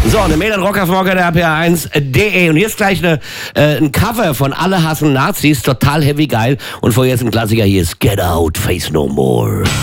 So, eine Mail an Rocker der RPR1.de. Und jetzt gleich ein Cover von Alle hassen Nazis, total heavy geil. Und vorher jetzt ein Klassiker, hier ist Get Out, Face No More.